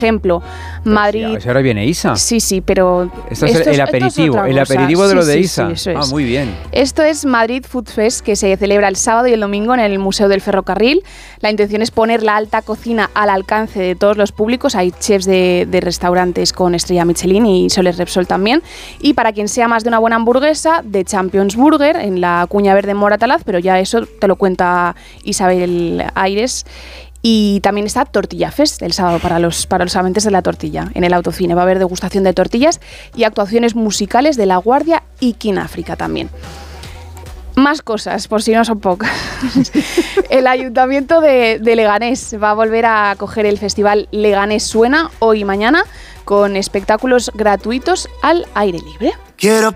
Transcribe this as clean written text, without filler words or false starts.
ejemplo, Madrid... Sí, ahora viene Isa. Sí, pero... Esto es el aperitivo, el aperitivo de lo de Isa. Sí, eso es. Muy bien. Esto es Madrid Food Fest, que se celebra el sábado y el domingo en el Museo del Ferrocarril. La intención es poner la alta cocina al alcance de todos los públicos. Hay chefs de restaurantes con estrella Michelin y Soles Repsol también. Y para quien sea más de una buena hamburguesa, de Champions Burger, en la Cuña Verde en Moratalaz, pero ya eso te lo cuenta Isabel Aires. Y también está Tortilla Fest el sábado para los amantes de la tortilla. En el Autocine va a haber degustación de tortillas y actuaciones musicales de La Guardia y King África también. Más cosas, por si no son pocas. El Ayuntamiento de Leganés va a volver a acoger el festival Leganés Suena hoy y mañana con espectáculos gratuitos al aire libre.